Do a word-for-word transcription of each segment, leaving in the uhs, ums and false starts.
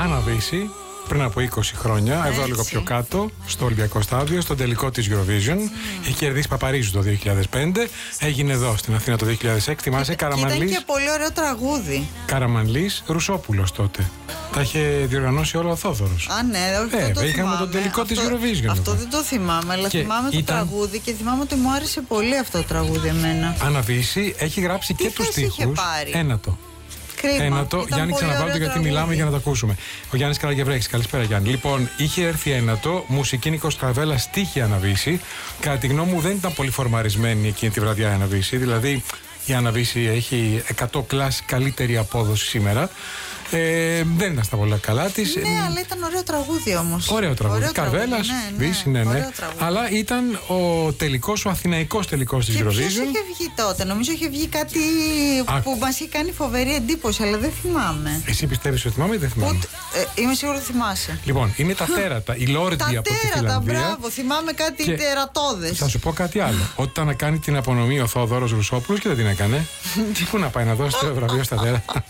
Άννα Βύση, πριν από είκοσι χρόνια, έτσι, εδώ λίγο πιο κάτω, στο Ολυμπιακό Στάδιο, στον τελικό της Eurovision. Mm. Είχε κερδίσει Παπαρίζου το δύο χιλιάδες πέντε, έγινε εδώ στην Αθήνα το δύο χιλιάδες έξι. Θυμάσαι, Καραμανλής. Ήταν και πολύ ωραίο τραγούδι. Καραμανλής, Ρουσόπουλος τότε. Τα είχε διοργανώσει όλο ο Θόδωρος. Α, ναι, όχι, ε, δεν το είχαμε τον τελικό αυτό, της Eurovision. Αυτό δεν το θυμάμαι, αλλά και θυμάμαι ήταν... το τραγούδι και θυμάμαι ότι μου άρεσε πολύ αυτό το τραγούδι εμένα. Άννα Βύση έχει γράψει τι και τους στίχους. Ένα το. Κρίμα. Ένατο. Γιάννη, ξαναβάλω γιατί μιλάμε για να το ακούσουμε. Ο Γιάννης Καραγευρέξης, καλησπέρα Γιάννη. Λοιπόν, είχε έρθει ένατο, μουσική Νίκος Τραβέλα, στίχη Άννα Βύση. Κατά τη γνώμη μου δεν ήταν πολύ φορμαρισμένη εκείνη τη βραδιά η Άννα Βύση. Δηλαδή η Άννα Βύση έχει εκατό κλάσ καλύτερη απόδοση σήμερα. Ε, δεν ήταν στα πολλά καλά της. Ναι, αλλά ήταν ωραίο τραγούδι όμως. Ωραίο τραγούδι. Καρβέλας, ναι, Βύση, ναι, ναι. Αλλά ήταν ο τελικός, ο αθηναϊκός τελικός της Eurovision. Ποιος είχε βγει τότε? Νομίζω είχε βγει κάτι Α... που μας είχε κάνει φοβερή εντύπωση, αλλά δεν θυμάμαι. Εσύ πιστεύεις ότι θυμάμαι ή δεν θυμάμαι? Ούτε, ε, είμαι σίγουρη ότι θυμάσαι. Λοιπόν, είναι τα τέρατα, η Λόρντι από τη Φιλανδία. Τα τέρατα, μπράβο, θυμάμαι κάτι και... τερατώδες. Θα σου πω κάτι άλλο. Όταν να κάνει την απονομή ο Θόδωρος Ρουσόπουλος και δεν την έκανε. Πού να πάει να δώσει το βραβείο στα τέρατα?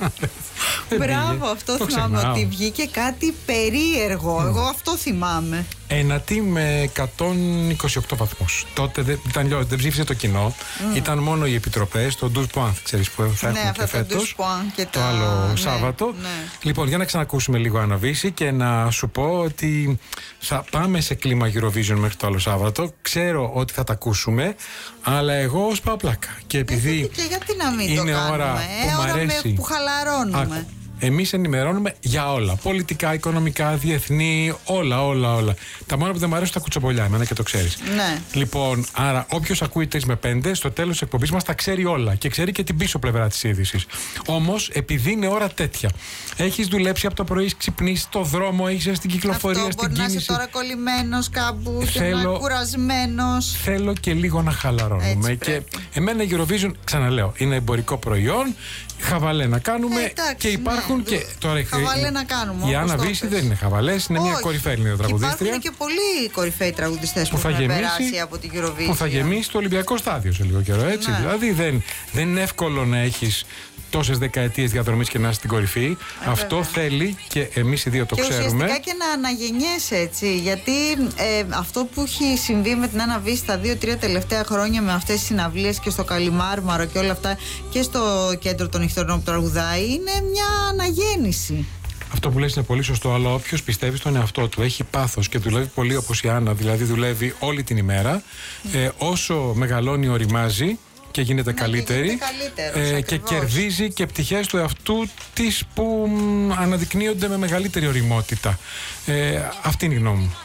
Μπράβο, αυτό το θυμάμαι ξεχνάω. Ότι βγήκε κάτι περίεργο. Mm. Εγώ αυτό θυμάμαι. Ένατη με εκατόν είκοσι οκτώ βαθμούς. Τότε δεν, ήταν, δεν ψήφισε το κοινό. Mm. Ήταν μόνο οι επιτροπές, το douze points, ξέρεις που θα έχουμε ναι, και φέτος. Και το τα... άλλο ναι, Σάββατο. Ναι. Λοιπόν, για να ξανακούσουμε λίγο Άννα Βύση και να σου πω ότι θα πάμε σε κλίμα Eurovision μέχρι το άλλο Σάββατο. Ξέρω ότι θα τα ακούσουμε, αλλά εγώ ως πάω πλάκα. Και επειδή ε, και γιατί να μην είναι το κάνουμε, ώρα ε, που ώρα μ' αρέσει. Που χαλαρώνουμε. Άκου. Εμείς ενημερώνουμε για όλα. Πολιτικά, οικονομικά, διεθνή, όλα, όλα, όλα. Τα μόνα που δεν μου αρέσουν τα κουτσομπολιά, εμένα και το ξέρεις. Ναι. Λοιπόν, άρα όποιος ακούει τρεις με πέντε, στο τέλος της εκπομπής μας τα ξέρει όλα και ξέρει και την πίσω πλευρά της είδησης. Όμως, επειδή είναι ώρα τέτοια, έχεις δουλέψει από το πρωί, έχεις ξυπνήσει στο δρόμο, έχεις στην κυκλοφορία, αυτό, στην μπορεί κίνηση. Να είσαι τώρα κολλημένος κάπου, θέλω, και να κουρασμένος. Θέλω και λίγο να χαλαρώνουμε. Και εμένα η Eurovision, ξαναλέω, είναι εμπορικό προϊόν. Χαβαλέ να κάνουμε ε, εντάξει, και υπάρχουν ναι, και. Τώρα, χαβαλέ να κάνουμε. Η Άννα Βύση δεν είναι χαβαλές, είναι. Όχι, μια κορυφαία Ελληνίδα τραγουδίστρια. Υπάρχουν και πολλοί κορυφαίοι τραγουδιστές που, που έχουν περάσει από την Eurovision. Που θα γεμίσει το Ολυμπιακό Στάδιο σε λίγο καιρό, έτσι. Ναι. Δηλαδή δεν, δεν είναι εύκολο να έχεις τόσες δεκαετίες διαδρομής και να είσαι στην κορυφή. Ε, Αυτό βέβαια. Θέλει και εμείς οι δύο το και ξέρουμε. Και ουσιαστικά και να αναγεννιέσαι, έτσι. Γιατί ε, αυτό που έχει συμβεί με την Άννα Βύση τα δύο-τρία τελευταία χρόνια με αυτές τις συναυλίες και στο Καλιμάρμαρο και όλα αυτά και στο κέντρο των νυχτερινών που τραγουδάει είναι μια αναγέννηση. Αυτό που λες είναι πολύ σωστό, αλλά όποιος πιστεύει στον εαυτό του, έχει πάθος και δουλεύει πολύ όπως η Άννα, δηλαδή δουλεύει όλη την ημέρα, mm. ε, όσο μεγαλώνει οριμάζει και γίνεται ναι, καλύτερη και, ε, και κερδίζει και πτυχές του εαυτού της που μ, αναδεικνύονται με μεγαλύτερη ωριμότητα. Ε, αυτή είναι η γνώμη μου.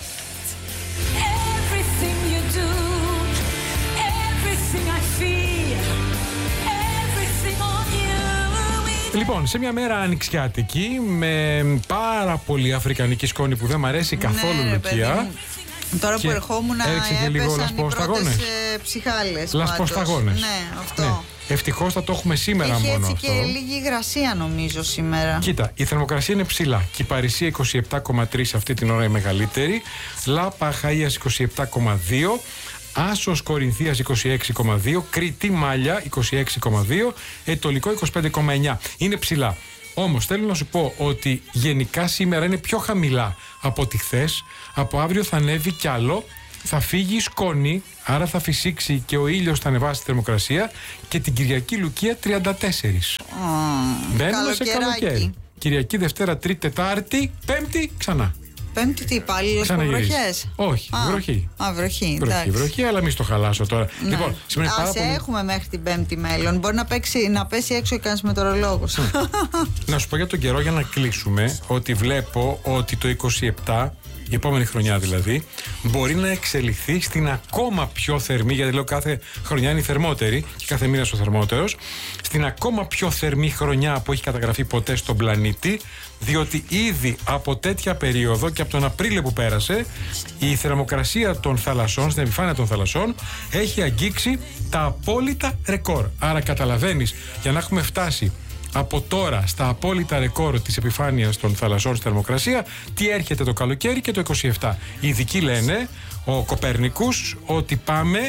Λοιπόν, σε μια μέρα ανοιξιάτικη με πάρα πολύ αφρικανική σκόνη που δεν μ' αρέσει καθόλου, ναι, Λουκία. Τώρα που ερχόμουν έπεσαν οι πρώτες ε, ψυχάλες. Λασποσταγόνες. Ναι, αυτό. Ναι. Ευτυχώς θα το έχουμε σήμερα έχει μόνο έτσι αυτό. Και λίγη υγρασία νομίζω σήμερα. Κοίτα, η θερμοκρασία είναι ψηλά. Και η Παρισία είκοσι επτά κόμμα τρία αυτή την ώρα η μεγαλύτερη. Λάπα Αχαΐας είκοσι επτά κόμμα δύο. Άσος Κορινθίας είκοσι έξι κόμμα δύο. Κρήτη Μάλια είκοσι έξι κόμμα δύο. Ετωλικό είκοσι πέντε κόμμα εννιά. Είναι ψηλά. Όμως θέλω να σου πω ότι γενικά σήμερα είναι πιο χαμηλά από τη χθες. Από αύριο θα ανέβει κι άλλο. Θα φύγει η σκόνη, άρα θα φυσήξει και ο ήλιος θα ανεβάσει τη θερμοκρασία. Και την Κυριακή, Λουκία, τριάντα τέσσερα. Mm, Μπαίνουμε σε καλοκαίρι. Κυριακή, Δευτέρα, Τρίτη, Τετάρτη, Πέμπτη, ξανά. Πέμπτη τι πάλι, λασποβροχές? Όχι, α, βροχή. Α, βροχή, βροχή, βροχή, αλλά μη στο χαλάσω τώρα. Ναι. Λοιπόν, Ας πάρα πολύ... έχουμε μέχρι την Πέμπτη μέλλον. Μπορεί να, παίξει, να πέσει έξω και κανείς μετεωρολόγος. Να σου πω για τον καιρό για να κλείσουμε ότι βλέπω ότι το είκοσι επτά, η επόμενη χρονιά δηλαδή, μπορεί να εξελιχθεί στην ακόμα πιο θερμή, γιατί λέω κάθε χρονιά είναι η θερμότερη και κάθε μήνας ο θερμότερος, στην ακόμα πιο θερμή χρονιά που έχει καταγραφεί ποτέ στον πλανήτη, διότι ήδη από τέτοια περίοδο και από τον Απρίλιο που πέρασε, η θερμοκρασία των θαλασσών, στην επιφάνεια των θαλασσών, έχει αγγίξει τα απόλυτα ρεκόρ. Άρα καταλαβαίνεις, για να έχουμε φτάσει από τώρα στα απόλυτα ρεκόρ της επιφάνειας των θαλασσών στη θερμοκρασία, τι έρχεται το καλοκαίρι και το είκοσι επτά. Οι ειδικοί λένε, ο Κοπέρνικους, ότι πάμε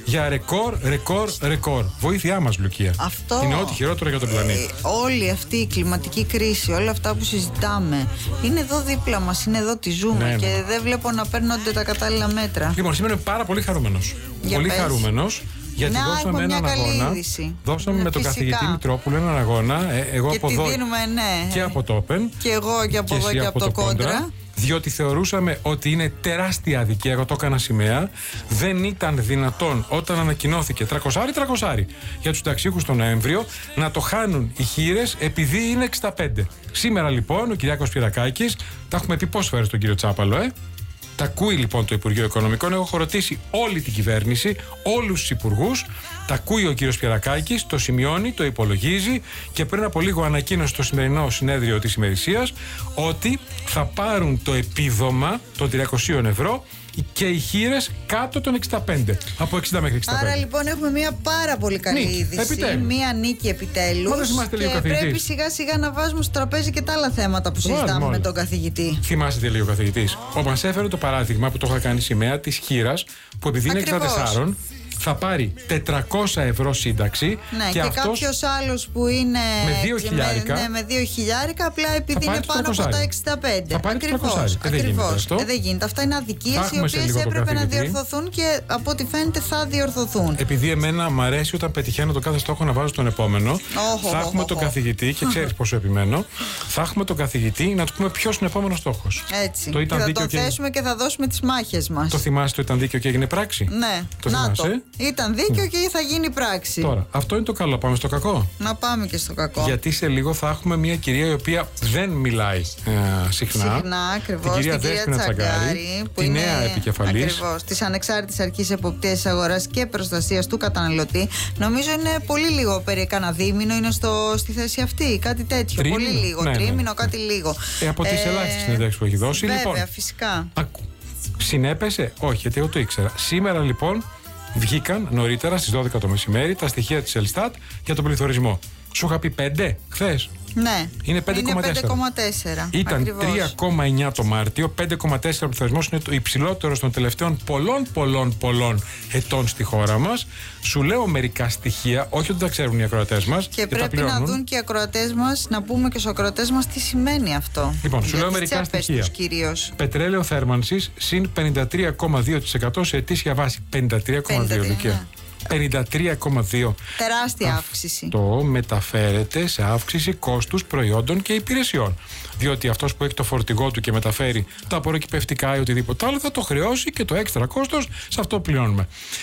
για ρεκόρ, ρεκόρ, ρεκόρ. Βοήθειά μας, Λουκία. Αυτό. Είναι ό,τι χειρότερο για τον πλανήτη. Ε, όλη αυτή η κλιματική κρίση, όλα αυτά που συζητάμε, είναι εδώ δίπλα μας, είναι εδώ, τη ζούμε. Ναι, ναι. Και δεν βλέπω να παίρνονται τα κατάλληλα μέτρα. Λοιπόν, σήμερα είμαι πάρα πολύ χαρούμενος. Για πολύ πες. χαρούμενος. Γιατί Να, δώσαμε έχουμε έναν μια καλή αγώνα. είδηση. Δώσαμε Ναι, με τον φυσικά. καθηγητή Μητρόπουλο έναν αγώνα. Ε, εγώ Και από τη εδώ δίνουμε, ναι. και από το Open. Και εγώ και από εδώ εσύ και από το κόντρα. Διότι θεωρούσαμε ότι είναι τεράστια αδικία. Εγώ το έκανα σημαία. Δεν ήταν δυνατόν όταν ανακοινώθηκε τρακόσια τρακόσια για τους ταξίχους τον Νοέμβριο να το χάνουν οι χήρες επειδή είναι εξήντα πέντε. Σήμερα λοιπόν ο Κυριάκος Πυρακάκης, τα έχουμε πει πόσες φορές τον κύριο Τσάπαλο, ε. Τα ακούει λοιπόν το Υπουργείο Οικονομικών. Έχω ρωτήσει όλη την κυβέρνηση, όλους τους υπουργούς. Τα ακούει ο κύριος Πυρακάκης, το σημειώνει, το υπολογίζει και πριν από λίγο ανακοίνωσε στο σημερινό συνέδριο της ημερησίας ότι θα πάρουν το επίδομα των τριακοσίων ευρώ και οι χήρες κάτω των εξήντα πέντε. Από εξήντα μέχρι εξήντα πέντε. Άρα λοιπόν έχουμε μια πάρα πολύ καλή νίκη, είδηση. επιτέλους. Μια νίκη επιτέλους. Μα δεν θυμάστε λίγο και καθηγητής. πρέπει σιγά σιγά να βάζουμε στο τραπέζι και τα άλλα θέματα που συζητάμε Βάλουμε με όλα. τον καθηγητή. Θυμάστε τι λέει ο καθηγητής. Ο μας έφερε το παράδειγμα που το είχα κάνει σημαία της χήρας που επειδή είναι Ακριβώς. εξήντα τέσσερα θα πάρει τετρακόσια ευρώ σύνταξη. Ναι, και, και, και αυτός κάποιος άλλος που είναι με δύο χιλιάρικα. με, ναι, με δύο χιλιάρικα, απλά επειδή πάρει είναι πάνω από τριακόσια. τα εξήντα πέντε. Θα πάρει Ακριβώς, τριακόσια. Ε, δεν γίνεται ακριβώς. αυτό. Ε, δεν γίνεται. Αυτά είναι αδικίες οι έχουμε σε οποίες λίγο τον έπρεπε να καθηγητή. διορθωθούν και από ό,τι φαίνεται θα διορθωθούν. Επειδή εμένα μου αρέσει όταν πετυχαίνω τον κάθε στόχο να βάζω τον επόμενο, Όχο, θα έχουμε όχο, τον όχο. καθηγητή και ξέρεις πόσο επιμένω. Θα έχουμε τον καθηγητή να του πούμε ποιος είναι ο επόμενος στόχος. Έτσι. Το Και ήταν θα δίκαιο το και... θέσουμε και θα δώσουμε τις μάχες μας. Το θυμάσαι το ήταν δίκαιο και έγινε πράξη. Ναι, Το να το. θυμάσαι? Ήταν δίκαιο και θα γίνει πράξη. Τώρα, αυτό είναι το καλό. Πάμε στο κακό. Να πάμε και στο κακό. Γιατί σε λίγο θα έχουμε μια κυρία η οποία δεν μιλάει ε, συχνά. Συχνά, ακριβώς. Την κυρία την κυρία Δέσποινα Τσαγκάρη, που τη είναι νέα επικεφαλής. Ακριβώς, της Ανεξάρτητης Αρχής Εποπτείας Αγοράς και Προστασίας του Καταναλωτή. Νομίζω είναι πολύ λίγο, περί κανένα δίμηνο είναι στο, στη θέση αυτή. Κάτι τέτοιο. Τρίμηνο. Πολύ λίγο. Ναι, ναι. Τρίμηνο, κάτι λίγο. Ε, από τις ελάχιστες συνεντεύξεις που έχει δώσει. Βέβαια, Λοιπόν, φυσικά. ακού. Συνέπεσε, όχι, γιατί εγώ το ήξερα. Σήμερα λοιπόν βγήκαν νωρίτερα στις δώδεκα το μεσημέρι τα στοιχεία της Ελστάτ για τον πληθωρισμό. Σου είχα πει πέντε χθες. Ναι. Είναι πέντε κόμμα τέσσερα. Ήταν τρία κόμμα εννιά το Μάρτιο, πέντε κόμμα τέσσερα ο πληθωρισμός είναι το υψηλότερος των τελευταίων πολλών πολλών πολλών ετών στη χώρα μας. Σου λέω μερικά στοιχεία, όχι ότι τα ξέρουν οι ακροατές μας. Και πρέπει να δουν και οι ακροατές μας, να πούμε και στους ακροατές μας τι σημαίνει αυτό. Λοιπόν, σου για λέω τις μερικά τσέπες στοιχεία. τους κυρίως. Πετρέλαιο θέρμανσης συν πενήντα τρία κόμμα δύο τοις εκατό σε ετήσια βάση. πενήντα τρία κόμμα δύο τοις εκατό. πενήντα τρία, πενήντα τρία κόμμα δύο. Τεράστια αύξηση. Αυτό μεταφέρεται σε αύξηση κόστους προϊόντων και υπηρεσιών. Διότι αυτός που έχει το φορτηγό του και μεταφέρει τα απορροκυπευτικά ή οτιδήποτε άλλο θα το χρεώσει και το έξτρα κόστος σε αυτό πληρώνουμε.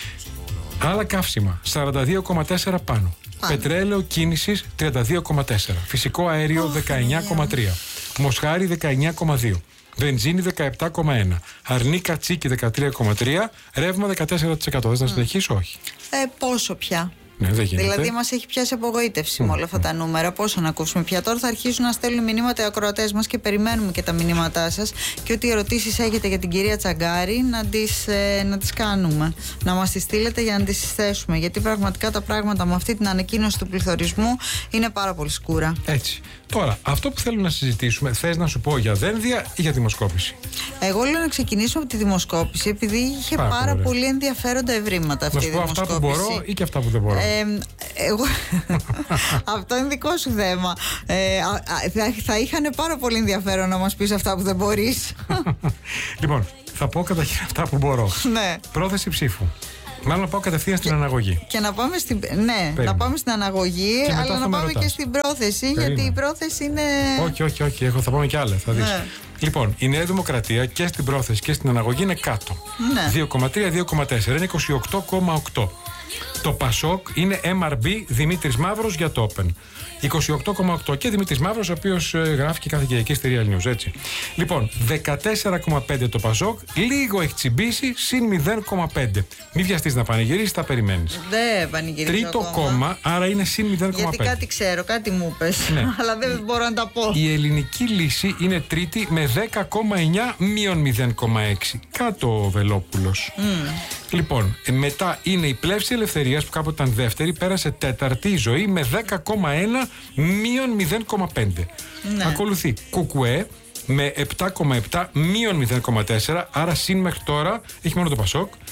Άλλα καύσιμα σαράντα δύο κόμμα τέσσερα πάνω. Πάνω. Πετρέλαιο κίνησης τριάντα δύο κόμμα τέσσερα. Φυσικό αέριο δεκαεννιά κόμμα τρία. Μοσχάρι δεκαεννιά κόμμα δύο. Βενζίνη δεκαεπτά κόμμα ένα. Αρνί κατσίκι δεκατρία κόμμα τρία. Ρεύμα δεκατέσσερα τοις εκατό. Θες να συνεχίσω, όχι? Ε, πόσο πια. Ναι, δεν γίνεται. Δηλαδή, μας έχει πιάσει απογοήτευση με όλα αυτά τα νούμερα. Πόσο να ακούσουμε πια. Τώρα θα αρχίσουν να στέλνουν μηνύματα οι ακροατές μας και περιμένουμε και τα μηνύματά σας. Και ό,τι ερωτήσεις έχετε για την κυρία Τσαγκάρη, να τις, ε, να τις κάνουμε. Να μας τις στείλετε για να τις συστέσουμε. Γιατί πραγματικά τα πράγματα με αυτή την ανακοίνωση του πληθωρισμού είναι πάρα πολύ σκούρα. Έτσι. Τώρα, αυτό που θέλω να συζητήσουμε, θες να σου πω για δένδια ή για δημοσκόπηση? Εγώ λέω να ξεκινήσουμε από τη δημοσκόπηση, επειδή είχε πάρα, πάρα ωραία. πολύ ενδιαφέροντα ευρήματα αυτή Να σου η πω δημοσκόπηση. αυτά που μπορώ ή και αυτά που δεν μπορώ. Ε, εγώ... Αυτό είναι δικό σου θέμα. Ε, α, α, θα, θα είχαν πάρα πολύ ενδιαφέρον να μας πεις αυτά που δεν μπορείς. Λοιπόν, θα πω καταρχήν αυτά που μπορώ. Ναι. Πρόθεση ψήφου. Μάλλον να πάω κατευθείαν στην αναγωγή. Και να πάμε στην, ναι, να πάμε στην αναγωγή, Και μετά αλλά θα να με πάμε ρωτάς. και στην πρόθεση, Περίμενε. γιατί η πρόθεση είναι... Όχι, όχι, όχι. Έχω, θα πάμε κι άλλα. Θα δεις. Ναι. Λοιπόν, η Νέα Δημοκρατία και στην πρόθεση και στην αναγωγή είναι κάτω. Ναι. δύο κόμμα τρία δύο κόμμα τέσσερα. Είναι είκοσι οκτώ κόμμα οκτώ. Το Πασόκ είναι εμ αρ μπι Δημήτρης Μαύρος για το Open. είκοσι οκτώ κόμμα οκτώ και Δημήτρης Μαύρος, ο οποίος ε, γράφει και κάθε Κυριακή στη Real News, έτσι. Λοιπόν, δεκατέσσερα κόμμα πέντε το Πασόκ, λίγο έχει τσιμπήσει, συν μηδέν κόμμα πέντε. Μην βιαστείς να πανηγυρίσεις, τα περιμένεις. Δεν πανηγυρίζω Τρίτο ακόμα. κόμμα, άρα είναι συν μηδέν κόμμα πέντε. Γιατί κάτι ξέρω, κάτι μου πες, Ναι. αλλά δεν μπορώ να τα πω. Η ελληνική λύση είναι τρίτη με δέκα κόμμα εννιά μείον μηδέν κόμμα έξι. Κάτω ο Βελόπουλος. Mm. Λοιπόν, ε, μετά είναι η Πλεύση Ελευθερίας που κάποτε ήταν δεύτερη, πέρασε τέταρτη η Ζωή με δέκα κόμμα ένα μείον μηδέν κόμμα πέντε. Ναι. Ακολουθεί Κουκουέ με επτά κόμμα επτά μείον μηδέν κόμμα τέσσερα, άρα συν μέχρι τώρα έχει μόνο το Πασόκ.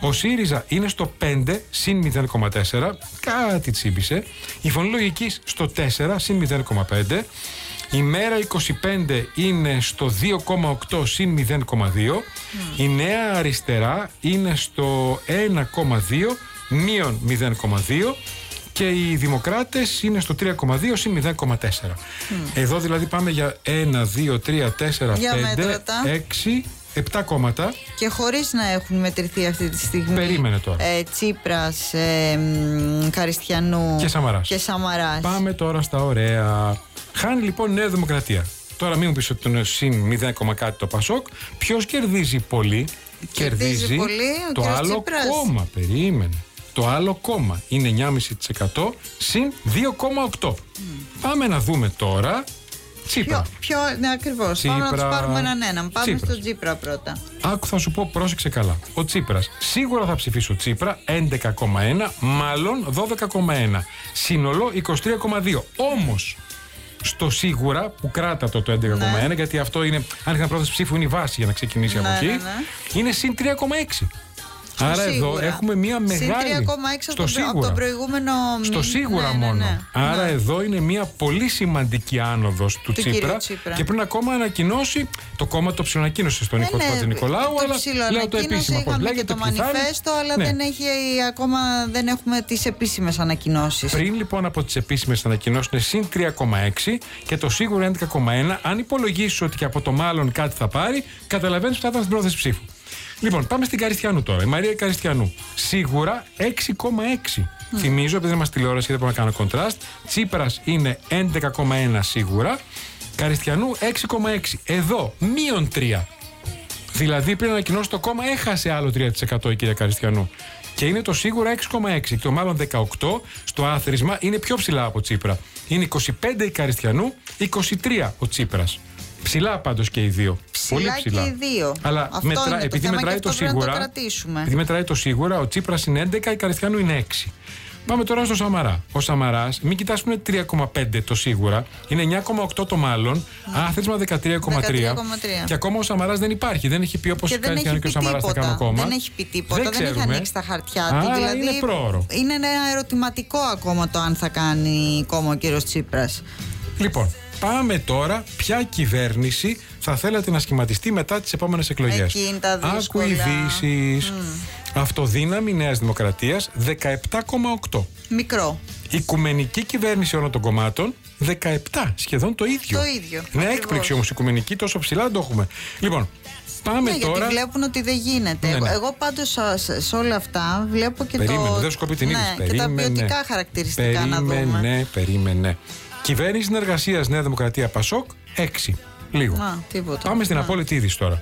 Ο ΣΥΡΙΖΑ είναι στο πέντε συν μηδέν κόμμα τέσσερα, κάτι τσίμπησε. Η Φωνή Λογικής στο τέσσερα συν μηδέν κόμμα πέντε. Η Μέρα είκοσι πέντε είναι στο δύο κόμμα οκτώ συν μηδέν κόμμα δύο. Mm. Η Νέα Αριστερά είναι στο ένα κόμμα δύο μείον μηδέν κόμμα δύο. Και οι Δημοκράτες είναι στο τρία κόμμα δύο συν μηδέν κόμμα τέσσερα. Mm. Εδώ δηλαδή πάμε για ένα, δύο, τρία, τέσσερα, πέντε, έξι, επτά κόμματα. Και χωρίς να έχουν μετρηθεί αυτή τη στιγμή. Περίμενε τώρα. Ε, Τσίπρας, ε, Καριστιανού και Σαμαράς. και Σαμαράς. Πάμε τώρα στα ωραία. Χάνει λοιπόν Νέα Δημοκρατία. Τώρα μην μου πεις ότι είναι συν μηδέν, κάτι το Πασόκ. Ποιος κερδίζει πολύ? Κερδίζει, κερδίζει πολύ ο το άλλο Τσίπρας. κόμμα. Περίμενε. Το άλλο κόμμα είναι εννιά κόμμα πέντε τοις εκατό συν δύο κόμμα οκτώ. Mm. Πάμε να δούμε τώρα Τσίπρα. Ποιο, ποιο, ναι, ακριβώς. Πάμε να τους πάρουμε έναν έναν. Πάμε Τσίπρας. στον Τσίπρα πρώτα. Άκου, θα σου πω, πρόσεξε καλά. Ο Τσίπρας. Σίγουρα θα ψηφίσω Τσίπρα έντεκα κόμμα ένα, μάλλον δώδεκα κόμμα ένα. Σύνολο είκοσι τρία κόμμα δύο. Όμως, στο σίγουρα που κράτα το, το έντεκα κόμμα ένα, ναι. γιατί αυτό είναι, αν είχαν πρόθεση ψήφου, είναι η βάση για να ξεκινήσει ναι, από εκεί, ναι, ναι. είναι συν τρία κόμμα έξι. Στο Άρα σίγουρα. Εδώ έχουμε μια μεγάλη. Συν τρία κόμμα έξι στο σίγουρα. Από τον προηγούμενο. Στο σίγουρα ναι, μόνο. Ναι, ναι. Άρα ναι. εδώ είναι μια πολύ σημαντική άνοδος του, του Τσίπρα, Τσίπρα. Και πριν ακόμα ανακοινώσει το κόμμα το ψιλοανακοίνωσε στον Νίκο ναι, Νικολάου. Το ψιλοανακοίνωσε, είχαμε και το μανιφέστο, αλλά ναι. δεν έχει ακόμα δεν έχουμε τις επίσημες ανακοινώσεις. Πριν λοιπόν από τις επίσημες ανακοινώσεις είναι συν τρία κόμμα έξι και το σίγουρα έντεκα κόμμα ένα. Αν υπολογίσεις ότι και από το μάλλον κάτι θα πάρει, καταλαβαίνεις ότι θα ήταν στην πρόθεση ψήφου. Λοιπόν, πάμε στην Καριστιανού τώρα. Η Μαρία Καριστιανού. Σίγουρα έξι κόμμα έξι. Mm. Θυμίζω, επειδή δεν είμαστε τηλεόραση και δεν μπορώ να κάνω κοντράστ. Τσίπρας είναι έντεκα κόμμα ένα σίγουρα. Καριστιανού έξι κόμμα έξι. Εδώ, μείον τρία. Δηλαδή, πριν ανακοινώσει το κόμμα, έχασε άλλο τρία τοις εκατό η κυρία Καριστιανού. Και είναι το σίγουρα έξι κόμμα έξι. Και το μάλλον δεκαοκτώ στο άθροισμα είναι πιο ψηλά από Τσίπρα. Είναι είκοσι πέντε η Καριστιανού, είκοσι τρία ο Τσίπρας. Ψηλά πάντως και οι δύο. Ψηλά Πολύ ψηλά. Και οι δύο. Αλλά μετρά, το επειδή μετράει το σίγουρα. Το επειδή μετράει το σίγουρα, ο Τσίπρας είναι έντεκα, η Καριστιανού είναι έξι. Πάμε τώρα στο Σαμαρά. Ο Σαμαράς, μην κοιτάς που είναι τρία κόμμα πέντε το σίγουρα, είναι εννιά κόμμα οκτώ το μάλλον, mm. άθροισμα δεκατρία κόμμα τρία. Και ακόμα ο Σαμαράς δεν υπάρχει. Δεν έχει πει όπως η Καριστιανού και ο Σαμαράς θα κάνουν κόμμα. Δεν έχει πει τίποτα, δεν, δεν έχει ανοίξει τα χαρτιά Άρα του. Δηλαδή είναι πρόωρο. Είναι ένα ερωτηματικό ακόμα το αν θα κάνει κόμμα ο κύριος Τσίπρας. Λοιπόν. Πάμε τώρα ποια κυβέρνηση θα θέλατε να σχηματιστεί μετά τις επόμενες εκλογές. Άκου ειδήσεις. Mm. Αυτοδύναμη Νέας Δημοκρατίας δεκαεπτά κόμμα οκτώ. Μικρό. Οικουμενική κυβέρνηση όλων των κομμάτων δεκαεπτά. Σχεδόν το ίδιο. Το ίδιο. Ναι, έκπληξη όμως οικουμενική, τόσο ψηλά δεν το έχουμε. Λοιπόν, πάμε ναι, τώρα. Γιατί βλέπουν ότι δεν γίνεται. Ναι, ναι. Εγώ πάντως σε όλα αυτά βλέπω και περίμενε, το. Δεν σου κοπεί την είδηση. Ναι, και τα ποιοτικά χαρακτηριστικά περίμενε, να δούμε. Περίμενε, περίμενε. Κυβέρνηση συνεργασίας Νέα Δημοκρατία Πασόκ έξι. Λίγο. Α, τίποτα. Πάμε στην Α. απόλυτη είδηση τώρα.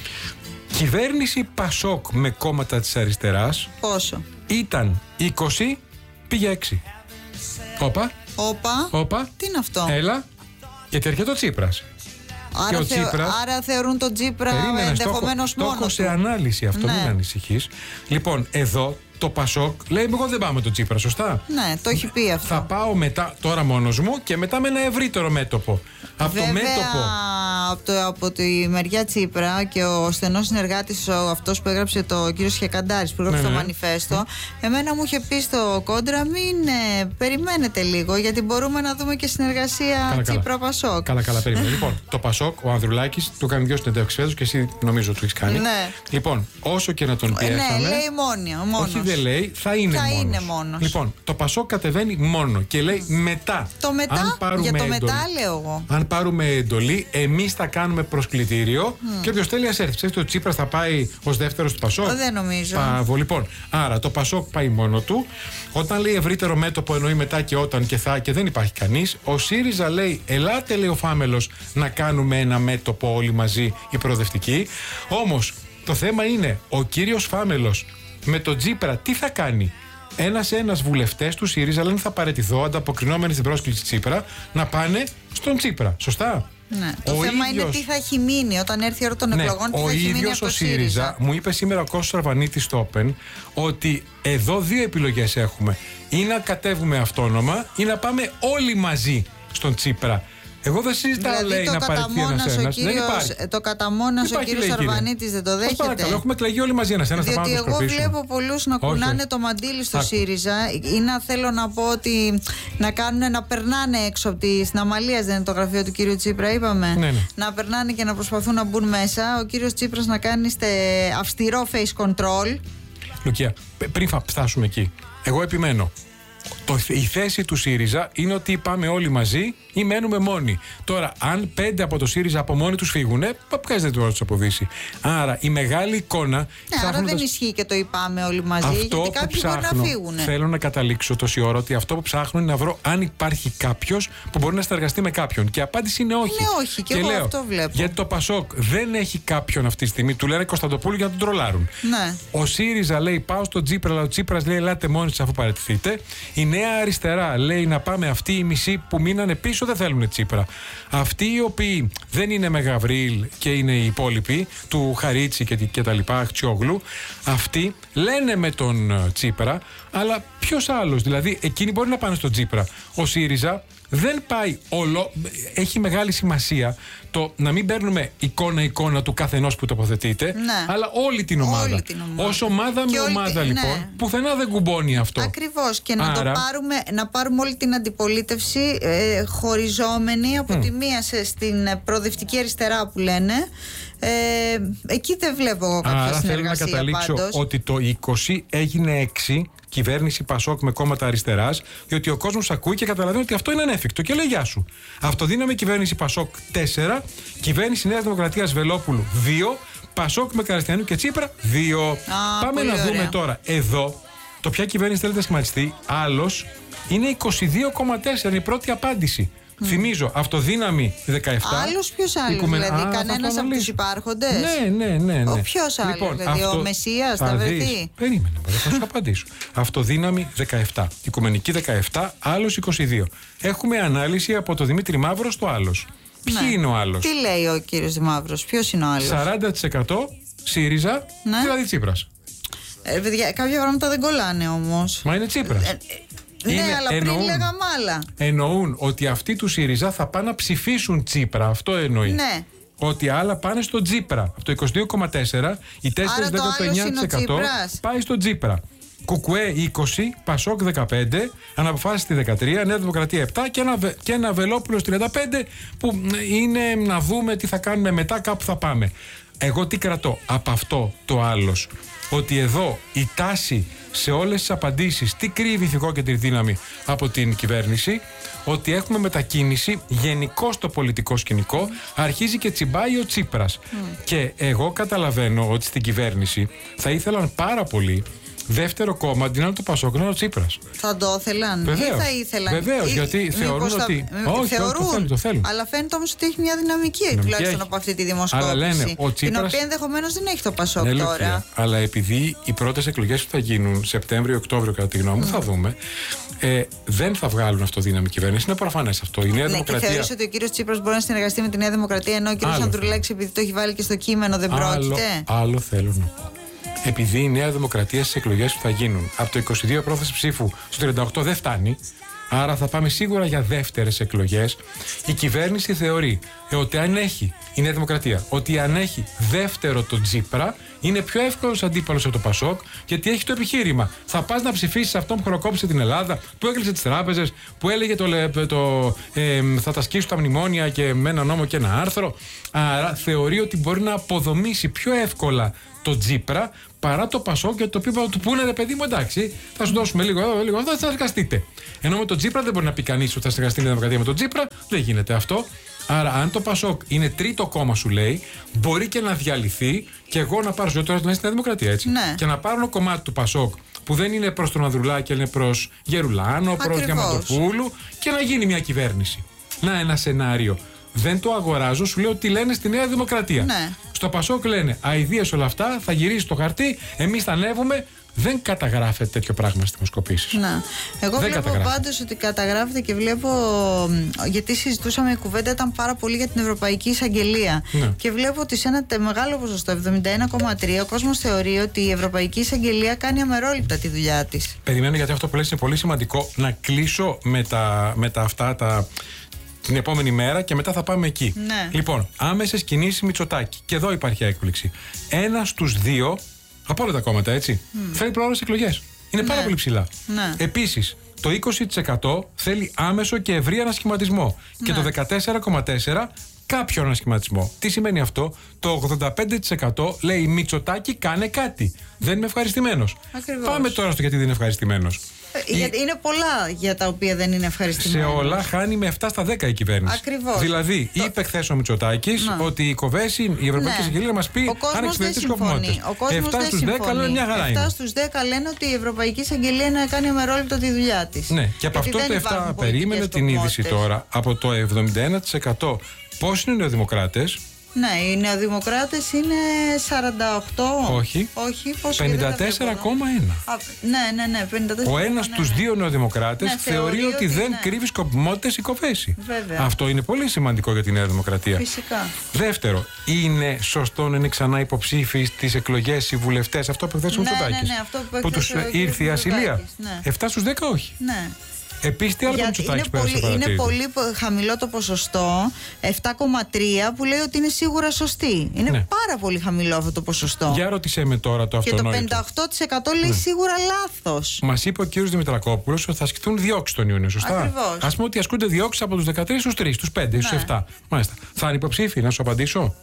Κυβέρνηση Πασόκ με κόμματα της αριστεράς. Πόσο? Ήταν είκοσι, πήγε έξι. Όπα. Όπα. Όπα. Τι είναι αυτό? Έλα. Γιατί έρχεται ο Τσίπρας. Άρα, ο θεω... Τσίπρας... Άρα θεωρούν τον Τσίπρα ενδεχομένως μόνο. Το έχω σε ανάλυση αυτό, ναι. Μην ανησυχείς. Λοιπόν, εδώ το Πασόκ λέει: εγώ δεν πάω με τον Τσίπρα, σωστά. Ναι, το έχει πει αυτό. Θα πάω μετά, τώρα μόνος μου και μετά με ένα ευρύτερο μέτωπο. Από Βέβαια, το μέτωπο. Από, το, από τη μεριά Τσίπρα και ο στενός συνεργάτης, αυτός που έγραψε το κύριο Χεκαντάρης, που έγραψε ναι, το ναι. μανιφέστο, mm. εμένα μου είχε πει στο κόντρα: μην ε, περιμένετε λίγο, γιατί μπορούμε να δούμε και συνεργασία Τσίπρα-Πασόκ. Καλά, καλά, περίμενε. Λοιπόν, το Πασόκ, ο Ανδρουλάκης, του κάνει δύο συνεντεύξεις φέτος και εσύ νομίζω του έχει κάνει. Ναι. Λοιπόν, όσο και να τον πιέσαμε. Ναι, λέει μόνοι, μόνος. Όχι, δεν λέει, θα είναι θα μόνος. Είναι μόνος. Λοιπόν, το Πασόκ κατεβαίνει μόνο και λέει μετά. Το μετά, για το έντολη, μετά λέω εγώ. Αν πάρουμε εντολή, εμείς θα κάνουμε προσκλητήριο mm. και όποιος θέλει ας έρθει. Ξέρετε, ο Τσίπρας θα πάει ως δεύτερος του Πασόκ. Δεν νομίζω. Πάβο. Λοιπόν, άρα το Πασόκ πάει μόνο του. Όταν λέει ευρύτερο μέτωπο, εννοεί μετά και όταν και θα και δεν υπάρχει κανείς. Ο ΣΥΡΙΖΑ λέει: ελάτε, λέει ο Φάμελος, να κάνουμε ένα μέτωπο όλοι μαζί οι προοδευτικοί. Όμως το θέμα είναι, ο κύριος Φάμελος με τον Τσίπρα τι θα κάνει? Ένας-ένας βουλευτές του ΣΥΡΙΖΑ λένε θα παραιτηθώ, ανταποκρινόμενοι στην πρόσκληση Τσίπρα, να πάνε στον Τσίπρα. Σωστά. Ναι. Το ο θέμα ίδιος... είναι τι θα έχει μείνει όταν έρθει η ώρα των ναι, εκλογών. Τι ο θα έχει μείνει ίδιος από ο το ΣΥΡΙΖΑ. ΣΥΡΙΖΑ μου είπε σήμερα ο Κώστας Αρβανίτης στο Open ότι εδώ δύο επιλογές έχουμε. Ή να κατέβουμε αυτόνομα ή να πάμε όλοι μαζί στον Τσίπρα. Εγώ δεν συζητάω, δηλαδή, λέει, το να παραιτηθεί ένας-ένας. Το καταμόνας ο κύριος Αρβανίτης δεν το δέχεται. Παρακαλώ, έχουμε εκλεγεί όλοι μαζί ένας-ένας. Διότι εγώ βλέπω πολλούς να κουνάνε όχι. το μαντίλι στο Άκου. ΣΥΡΙΖΑ. Ή να θέλω να πω ότι να κάνουν να περνάνε έξω από τη συναμαλίας, δεν είναι το γραφείο του κύριου Τσίπρα, είπαμε. Ναι, ναι. Να περνάνε και να προσπαθούν να μπουν μέσα. Ο κύριος Τσίπρας να κάνει στε αυστηρό face control. Λουκία, πριν φτάσουμε εκεί, εγώ επιμένω. Το, η θέση του ΣΥΡΙΖΑ είναι ότι πάμε όλοι μαζί ή μένουμε μόνοι. Τώρα, αν πέντε από το ΣΥΡΙΖΑ από μόνοι τους φύγουνε, ποιος δεν του αποδείσει. Άρα, η μεγάλη εικόνα. Ναι, άρα δεν ισχύει και το είπαμε όλοι μαζί, αυτό γιατί κάποιοι μπορεί να φύγουν. Θέλω να καταλήξω τόση ώρα ότι αυτό που ψάχνω είναι να βρω αν υπάρχει κάποιος που μπορεί να συνεργαστεί με κάποιον. Και η απάντηση είναι όχι. Είναι όχι, και, και εγώ λέω, αυτό βλέπω. Γιατί το ΠΑΣΟΚ δεν έχει κάποιον αυτή τη στιγμή. Του λένε Κωνσταντοπούλου για να τον τρολάρουν. Ναι. Ο ΣΥΡΙΖΑ λέει πάω στον Τσίπρα, αλλά ο Τσίπρας λέει ελάτε μόνοι σας αφού παραιτηθείτε. Η Νέα Αριστερά λέει να πάμε αυτοί οι μισοί που μείνανε πίσω δεν θέλουν Τσίπρα. Αυτοί οι οποίοι δεν είναι με Γαβρίλ και είναι οι υπόλοιποι του Χαρίτσι και, και τα λοιπά, Αχτσιόγλου, αυτοί λένε με τον Τσίπρα, αλλά ποιος άλλος? Δηλαδή, εκείνοι μπορεί να πάνε στον Τσίπρα. Ο ΣΥΡΙΖΑ δεν πάει όλο. Έχει μεγάλη σημασία το να μην παίρνουμε εικόνα-εικόνα του καθενός που τοποθετείται, ναι. αλλά όλη την ομάδα. Όλη την ομάδα. Ως ομάδα με ομάδα, όλη, λοιπόν, ναι. πουθενά δεν κουμπώνει αυτό. Ακριβώς. Και να, Άρα, το πάρουμε, να πάρουμε όλη την αντιπολίτευση ε, χωριζόμενη από mm. τη μία σε, στην προοδευτική αριστερά που λένε. Ε, εκεί δεν βλέπω κάποια Άρα συνεργασία. Θέλω να καταλήξω πάντως. ότι το είκοσι έγινε έξι. Κυβέρνηση Πασόκ με κόμματα αριστεράς, διότι ο κόσμος ακούει και καταλαβαίνει ότι αυτό είναι ανέφικτο και λέει γεια σου. Αυτοδύναμη κυβέρνηση Πασόκ τέσσερα, κυβέρνηση Νέας Δημοκρατίας Βελόπουλου δύο, Πασόκ με Καριστιανού και Τσίπρα δύο. Α, Πάμε να ωραία. δούμε τώρα εδώ το ποια κυβέρνηση θέλετε να σχηματιστεί. Άλλος είναι είκοσι δύο κόμμα τέσσερα, είναι η πρώτη απάντηση. Mm. Θυμίζω, αυτοδύναμη δεκαεπτά. Άλλος ποιος άλλος, Οικουμεν... δηλαδή Α, κανένας από τους υπάρχοντες. Ναι, ναι, ναι. ναι. Ο ποιος άλλος, λοιπόν, δηλαδή αυτό... ο Μεσσίας θα βρεθεί. Περίμενε, θα σου απαντήσω. Αυτοδύναμη δεκαεπτά, Οικουμενική δεκαεπτά, άλλος είκοσι δύο. Έχουμε ανάλυση από το Δημήτρη Μαύρο στο άλλος. Ποιοι ναι. είναι ο άλλος? Τι λέει ο κύριος Μαύρος, ποιος είναι ο άλλος? σαράντα τοις εκατό ΣΥΡΙΖΑ, ναι. δηλαδή Τσίπρας. Ε, παιδιά, κάποια πράγματα δεν κολλάνε όμως. Μα είναι Τσίπρας. Ε, Ναι, είναι, αλλά πριν εννοούν, λέγαμε άλλα. Εννοούν ότι αυτοί του ΣΥΡΙΖΑ θα πάνε να ψηφίσουν Τσίπρα. Αυτό εννοεί. Ναι. Ότι άλλα πάνε στο Τσίπρα. Από το είκοσι δύο κόμμα τέσσερα, οι τέσσερα κόμμα εννιά τοις εκατό πάει στο Τσίπρα. Κουκουέ είκοσι, Πασόκ δεκαπέντε, Αναποφάσιστη δεκατρία, Νέα Δημοκρατία επτά και ένα, και ένα Βελόπουλος τριάντα πέντε που είναι να δούμε τι θα κάνουμε μετά, κάπου θα πάμε. Εγώ τι κρατώ από αυτό το άλλος? Ότι εδώ η τάση σε όλες τις απαντήσεις, τι κρύβει η ηθικόκεντρη δύναμη από την κυβέρνηση, ότι έχουμε μετακίνηση γενικώ στο πολιτικό σκηνικό, αρχίζει και τσιμπάει ο Τσίπρας. Mm. Και εγώ καταλαβαίνω ότι στην κυβέρνηση θα ήθελαν πάρα πολύ δεύτερο κόμμα, αντί να είναι το Πασόκ, να είναι ο Τσίπρας. Θα το ήθελαν. Βεβαίως. Ή θα ήθελαν. Βεβαίως, γιατί θεωρούν θα... ότι. Όχι, θεωρούν. Το θέλουν, το θέλουν. Αλλά φαίνεται όμως ότι έχει μια δυναμική, δυναμική τουλάχιστον έχει. Από αυτή τη δημοσκόπηση. Αλλά λένε, ο Τσίπρας... Την οποία ενδεχομένως δεν έχει το Πασόκ ναι, τώρα. Λουκία, αλλά επειδή οι πρώτες εκλογές που θα γίνουν Σεπτέμβριο-Οκτώβριο, κατά τη γνώμη μου, mm. θα δούμε, ε, δεν θα βγάλουν αυτοδύναμη κυβέρνηση. Είναι προφανές αυτό. Η Νέα ναι, Δημοκρατία. Και θεωρείς ότι ο κύριος Τσίπρας μπορεί να συνεργαστεί με τη Νέα Δημοκρατία, ενώ ο κύριος Ανδρουλάκης, επειδή το έχει βάλει και στο κείμενο, δεν πρόκειται. Άλλο θέλω να πω. Επειδή η Νέα Δημοκρατία στις εκλογές που θα γίνουν από το είκοσι δύο πρόθεση ψήφου στο τριάντα οκτώ δεν φτάνει, άρα θα πάμε σίγουρα για δεύτερες εκλογές, η κυβέρνηση θεωρεί ε, ότι αν έχει η Νέα Δημοκρατία, ότι αν έχει δεύτερο το Τσίπρα, είναι πιο εύκολος αντίπαλος από το Πασόκ, γιατί έχει το επιχείρημα. Θα πας να ψηφίσεις αυτόν που χροκόπησε την Ελλάδα, που έκλεισε τις τράπεζες, που έλεγε το, το, ε, θα τα σκίσουν τα μνημόνια και με ένα νόμο και ένα άρθρο. Άρα θεωρεί ότι μπορεί να αποδομήσει πιο εύκολα το Τσίπρα παρά το Πασόκ, και το οποίο του πούνε ρε παιδί μου, εντάξει, θα σου δώσουμε λίγο εδώ, λίγο εδώ, θα συνεργαστείτε. Ενώ με τον Τσίπρα δεν μπορεί να πει κανείς ότι θα συνεργαστεί η Δημοκρατία με τον Τσίπρα, δεν γίνεται αυτό. Άρα, αν το Πασόκ είναι τρίτο κόμμα, σου λέει, μπορεί και να διαλυθεί και εγώ να πάρω ζωή τώρα να στη Δημοκρατία, έτσι. Ναι. Και να πάρω ένα κομμάτι του Πασόκ που δεν είναι προς τον Ανδρουλάκη, αλλά είναι προς Γερουλάνο, προς Διαμαντοπούλου, και να γίνει μια κυβέρνηση. Να, ένα σενάριο. Δεν το αγοράζω, σου λέω τι λένε στη Νέα Δημοκρατία. Ναι. Στο Πασόκ λένε αηδίες όλα αυτά, θα γυρίσει το χαρτί, εμείς θα ανέβουμε. Δεν καταγράφεται τέτοιο πράγμα στις δημοσκοπήσεις. Να. Εγώ δεν βλέπω πάντως ότι καταγράφεται και βλέπω. Γιατί συζητούσαμε, η κουβέντα ήταν πάρα πολύ για την Ευρωπαϊκή Εισαγγελία. Ναι. Και βλέπω ότι σε ένα μεγάλο ποσοστό, εβδομήντα ένα κόμμα τρία, ο κόσμος θεωρεί ότι η Ευρωπαϊκή Εισαγγελία κάνει αμερόληπτα τη δουλειά της. Περιμένω, γιατί αυτό που λες είναι πολύ σημαντικό. Να κλείσω με τα, με τα αυτά τα. την επόμενη μέρα και μετά θα πάμε εκεί. Ναι. Λοιπόν, άμεσες κινήσεις Μητσοτάκη. Και εδώ υπάρχει έκπληξη. Ένα στους δύο, από όλα τα κόμματα, έτσι, mm. θέλει προώρες εκλογές. Είναι ναι. πάρα πολύ ψηλά. Ναι. Επίσης, το είκοσι τοις εκατό θέλει άμεσο και ευρύ ανασχηματισμό. Ναι. Και το δεκατέσσερα κόμμα τέσσερα τοις εκατό κάποιο ανασχηματισμό. Τι σημαίνει αυτό? Το ογδόντα πέντε τοις εκατό λέει Μητσοτάκη, κάνε κάτι. Δεν είμαι ευχαριστημένος. Ακριβώς. Πάμε τώρα στο γιατί δεν είναι ευχαριστημένος. Γιατί είναι πολλά για τα οποία δεν είναι ευχαριστημένος. Σε όλα χάνει με επτά στα δέκα η κυβέρνηση. Ακριβώς. Δηλαδή, το... είπε χθες ο Μητσοτάκης ότι η Κοβέση, η Ευρωπαϊκή ναι. Εισαγγελία, να μας πει αν εξυπηρετεί σκοπιμότητες. επτά στους δέκα λένε μια χαρά είναι. επτά στους δέκα λένε ότι η Ευρωπαϊκή Εισαγγελία να κάνει αμερόληπτο τη δουλειά της. Ναι, και από αυτό το επτά περίμενε την είδηση τώρα. Από το εβδομήντα ένα τοις εκατό πώς είναι οι νεοδημοκράτες? Ναι, οι νεοδημοκράτες είναι σαράντα οκτώ. Όχι. Όχι, πώς πενήντα τέσσερα κόμμα ένα. Ναι, ναι, ναι. πενήντα τέσσερα. Ο ένας στους ναι, ναι. δύο νεοδημοκράτες ναι, θεωρεί ότι, ότι δεν ναι. κρύβει σκοπιμότητες η Κοβέση. Βέβαια. Αυτό είναι πολύ σημαντικό για τη Νέα Δημοκρατία. Φυσικά. Δεύτερο, είναι σωστό να είναι ξανά υποψήφοι στις εκλογές οι βουλευτές? Αυτό που εκθέσει ο Μητσοτάκης. Ναι, ναι, ναι, αυτό που, που τους ήρθε η ασυλία. Ναι. επτά στους δέκα όχι. Ναι. Επίσης, τι άλλο το Μητσοτάκης πέρασε? Είναι, είναι πολύ χαμηλό το ποσοστό, επτά κόμμα τρία, που λέει ότι είναι σίγουρα σωστή. Είναι ναι. πάρα πολύ χαμηλό αυτό το ποσοστό. Για ρώτησέ με τώρα το αυτονόητο. Και το πενήντα οκτώ τοις εκατό λέει ναι. σίγουρα λάθος. Μας είπε ο κύριος Δημητρακόπουλος ότι θα ασκηθούν διώξεις τον Ιούνιο, σωστά? Ακριβώς. Ας πούμε ότι ασκούνται διώξεις από τους δεκατρείς στους τρεις, στους πέντε, ναι. στους επτά. Μάλιστα. Θα είναι υποψήφοι, να σου απαντήσω?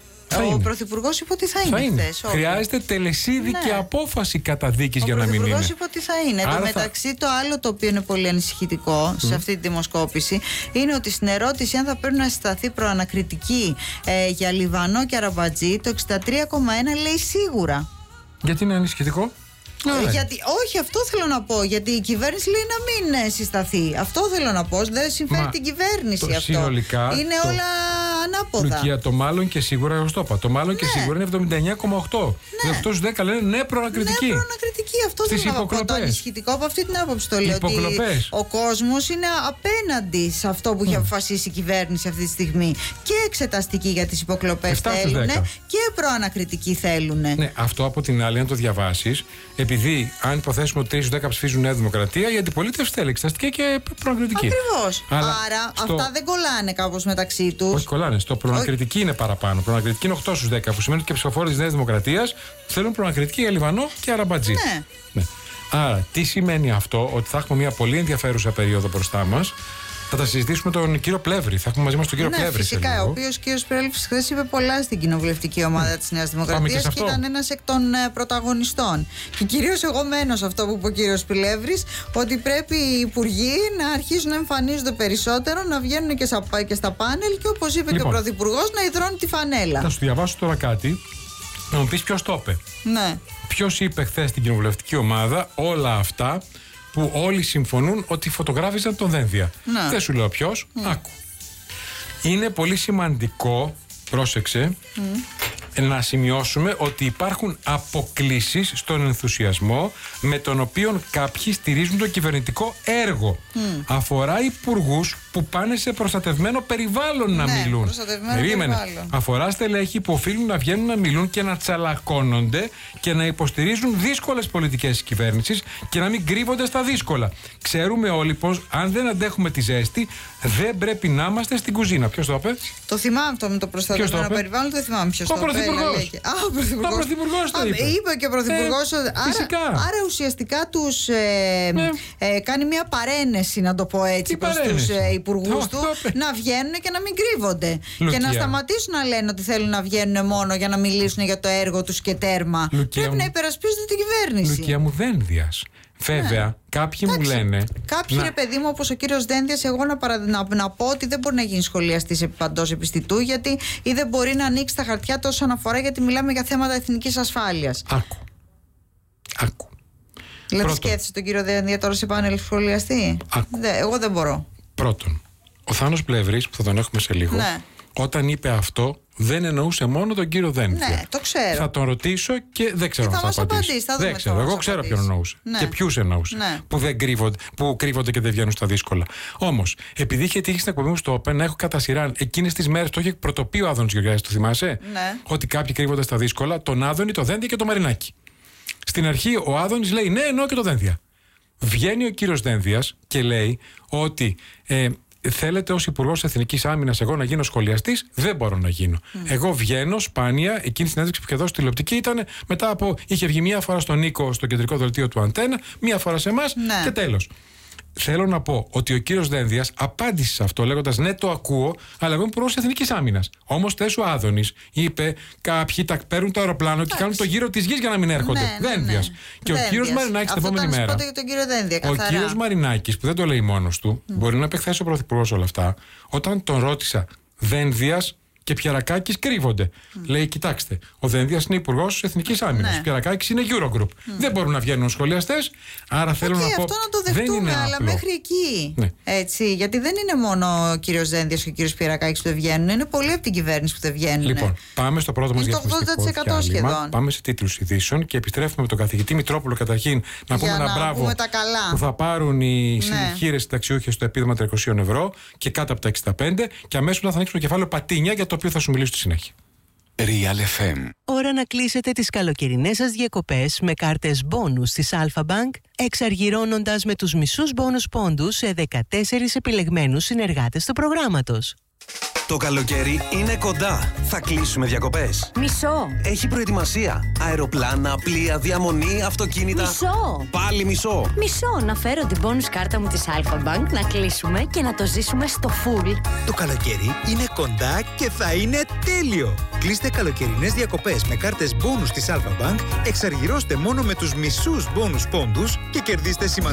Ο Πρωθυπουργός είπε ότι θα είναι. Θα είναι. Χθες, Χρειάζεται τελεσίδικη ναι. απόφαση καταδίκης ο για να μην είναι. Ο Πρωθυπουργός είπε ότι θα είναι. Εν τω μεταξύ, θα... το άλλο το οποίο είναι πολύ ανησυχητικό mm. σε αυτή τη δημοσκόπηση είναι ότι στην ερώτηση αν θα πρέπει να συσταθεί προανακριτική ε, για Λιβανό και Αραμπατζή, το εξήντα τρία κόμμα ένα λέει σίγουρα. Γιατί είναι ανησυχητικό? Ναι. Γιατί, όχι, αυτό θέλω να πω. Γιατί η κυβέρνηση λέει να μην συσταθεί. Αυτό θέλω να πω. Δεν συμφέρει Μα, την κυβέρνηση το αυτό. Συνολικά, είναι το, όλα ανάποδα. Λουκία, το μάλλον και σίγουρα, εγώ το είπα. Το μάλλον ναι. και σίγουρα είναι εβδομήντα εννιά κόμμα οκτώ. Ναι. οκτώ στους δέκα λένε ναι, προανακριτική. Ναι, προανακριτική. Αυτό Στις θέλω να πω. Το ανησυχητικό από αυτή την άποψη το λέω. Ότι ο κόσμος είναι απέναντι σε αυτό που έχει αποφασίσει η κυβέρνηση αυτή τη στιγμή. Και εξεταστική για τις υποκλοπές θέλουν και προανακριτική θέλουν. Ναι, αυτό από την άλλη, αν το διαβάσει, επειδή αν υποθέσουμε ότι τρεις στους δέκα ψηφίζουν Νέα Δημοκρατία, η αντιπολίτευση θέλει εξεταστική και προανακριτική. Ακριβώς. Άρα στο... αυτά δεν κολλάνε κάπως μεταξύ τους. Όχι, κολλάνε. Στο προανακριτική είναι παραπάνω. Προανακριτική είναι οκτώ στους δέκα, που σημαίνει ότι και ψηφοφόροι της Νέας Δημοκρατίας θέλουν προανακριτική για Λιβανό και Αραμπατζή. Ναι. ναι. Άρα, τι σημαίνει αυτό? Ότι θα έχουμε μια πολύ ενδιαφέρουσα περίοδο μπροστά μας. Θα τα συζητήσουμε τον κύριο Πλεύρη. Θα έχουμε μαζί μας τον κύριο ναι, Πλεύρη. Φυσικά. Ο οποίος κύριος Πλεύρης χθες είπε πολλά στην κοινοβουλευτική ομάδα mm. της Νέας Δημοκρατίας και, και ήταν ένας εκ των ε, πρωταγωνιστών. Και κυρίως εγώ μένω σε αυτό που είπε ο κύριος Πλεύρης, ότι πρέπει οι υπουργοί να αρχίσουν να εμφανίζονται περισσότερο, να βγαίνουν και στα, και στα πάνελ και όπως είπε λοιπόν, και ο Πρωθυπουργός, να υδρώνει τη φανέλα. Θα σου διαβάσω τώρα κάτι, να μου πεις ποιος το είπε. Ναι. Ποιος είπε χθες στην κοινοβουλευτική ομάδα όλα αυτά που όλοι συμφωνούν ότι φωτογράφησαν τον Δένδια. Ναι. Δεν σου λέω ποιος. Mm. Άκου. Είναι πολύ σημαντικό, πρόσεξε, mm. να σημειώσουμε ότι υπάρχουν αποκλίσεις στον ενθουσιασμό με τον οποίο κάποιοι στηρίζουν το κυβερνητικό έργο. Mm. Αφορά υπουργούς που πάνε σε προστατευμένο περιβάλλον να ναι, μιλούν. Περίμενε. Αφορά στελέχη που οφείλουν να βγαίνουν να μιλούν και να τσαλακώνονται και να υποστηρίζουν δύσκολες πολιτικές της κυβέρνησης και να μην κρύβονται στα δύσκολα. Ξέρουμε όλοι πως αν δεν αντέχουμε τη ζέστη, δεν πρέπει να είμαστε στην κουζίνα. Ποιος το είπε? Το θυμάμαι αυτό με το προστατευμένο περιβάλλον, το θυμάμαι ποιος το είπε. Ο Πρωθυπουργός το είπε. Είπε και ο Πρωθυπουργός. Ε, άρα, άρα ουσιαστικά τους ε, ναι. ε, κάνει μια παρένεση, να το πω έτσι, προς τους ε, υπουργούς του, να βγαίνουν και να μην κρύβονται. Λουκία. Και να σταματήσουν να λένε ότι θέλουν να βγαίνουν μόνο για να μιλήσουν για το έργο τους και τέρμα. Λουκία πρέπει μου, να υπερασπίζονται την κυβέρνηση. Λουκία μου, Δένδιας. Βέβαια, ναι. κάποιοι Εντάξει, μου λένε. Κάποιοι, να... ρε παιδί μου, όπως ο κύριος Δένδιας, εγώ να, παρα... να, να πω ότι δεν μπορεί να γίνει σχολιαστής παντός επιστητού, γιατί ή δεν μπορεί να ανοίξει τα χαρτιά τόσο αναφορά, γιατί μιλάμε για θέματα εθνικής ασφάλειας. Άκου. Άκου. Δηλαδή, σκέφτεσαι τον κύριο Δένδια τώρα σε πάνελ σχολιαστή? Δε, εγώ δεν μπορώ. Πρώτον, ο Θάνος Πλεύρης, που θα τον έχουμε σε λίγο, ναι. όταν είπε αυτό, δεν εννοούσε μόνο τον κύριο Δένδια. Ναι, το ξέρω. Θα τον ρωτήσω και δεν ξέρω και αν θα θα απαντήσει. απαντήσει. Θα δεν ξέρω. Εγώ ξέρω απαντήσει. ποιον εννοούσε. Ναι. Και ποιους εννοούσε. Ναι. Που, δεν κρύβονται, που κρύβονται και δεν βγαίνουν στα δύσκολα. Όμως, επειδή είχε τύχει στην εκπομπή μου στο Open να έχω κατά σειρά εκείνες τις μέρες, το είχε πρωτοποιεί ο Άδωνης Γεωργιάδης, το θυμάσαι? Ναι. Ότι κάποιοι κρύβονται στα δύσκολα, τον Άδωνη, το Δένδια και το Μαρινάκι. Στην αρχή ο Άδωνης λέει ναι, εννοώ και το Δένδια. Βγαίνει ο κύριος Δένδιας και λέει ότι ε, θέλετε ως Υπουργός Εθνικής Άμυνας εγώ να γίνω σχολιαστής, δεν μπορώ να γίνω. Mm. Εγώ βγαίνω σπάνια, εκείνη η συνέντευξη που είχε δώσει τηλεοπτική ήταν μετά από. Είχε βγει μία φορά στον Νίκο στο κεντρικό δελτίο του Αντένα, μία φορά σε εμάς ναι. και τέλος. Θέλω να πω ότι ο κύριος Δένδιας απάντησε σε αυτό λέγοντας ναι, το ακούω, αλλά εγώ είμαι υπουργός Εθνικής Άμυνας. Όμως Τέσου Άδωνης είπε: κάποιοι τα παίρνουν το αεροπλάνο και κάνουν το γύρο της γης για να μην έρχονται. Ναι, ναι, Δένδιας. Ναι. Και Δένδιας. Ο κύριος Μαρινάκης την επόμενη μέρα. Για τον κύριο Δένδια, ο κύριος Μαρινάκης, που δεν το λέει μόνος του, mm. μπορεί να επεκθέσει ο πρωθυπουργός όλα αυτά, όταν τον ρώτησα Δένδιας και Πιερακάκης κρύβονται. Mm. Λέει: κοιτάξτε, ο Δένδιας είναι υπουργός Εθνικής Άμυνας. Ναι. Ο Πιερακάκης είναι Eurogroup. Mm. Δεν μπορούν να βγαίνουν σχολιαστές. Άρα θέλω okay, να πω. Αυτό να το δεχτούμε, αλλά απλό. Μέχρι εκεί. Ναι. Έτσι, γιατί δεν είναι μόνο ο κύριος Δένδιας και ο κύριος Πιερακάκης που δεν βγαίνουν. Είναι πολλοί από την κυβέρνηση που δεν βγαίνουν. Λοιπόν, πάμε στο πρώτο μας διαφημιστικό σχεδόν. Πάμε σε τίτλους ειδήσεων και επιστρέφουμε με τον καθηγητή Μητρόπουλο καταρχήν να πούμε ένα μπράβο που θα πάρουν οι ναι. χείρες συνταξιούχες στο επίδομα τριακόσια ευρώ και κάτω από τα εξήντα πέντε και αμέσως θα ανοίξουμε το κεφάλαιο Πατίνια για το οποίο θα σου μιλήσω στη συνέχεια. Real εφ εμ. Ώρα να κλείσετε τις καλοκαιρινές σας διακοπές με κάρτες μπόνους της Alpha Bank, εξαργυρώνοντας με τους μισούς μπόνους πόντους σε δεκατέσσερις επιλεγμένους συνεργάτες του προγράμματος. Το καλοκαίρι είναι κοντά. Θα κλείσουμε διακοπές. Μισό. Έχει προετοιμασία. Αεροπλάνα, πλοία, διαμονή, αυτοκίνητα. Μισό. Πάλι μισό. Μισό. Να φέρω την bonus κάρτα μου της Alpha Bank, να κλείσουμε και να το ζήσουμε στο full. Το καλοκαίρι είναι κοντά και θα είναι τέλειο. Κλείστε καλοκαιρινές διακοπές με κάρτες bonus της Alpha Bank, εξαργυρώστε μόνο με τους μισούς bonus πόντους και κερδίστε σημαντικά.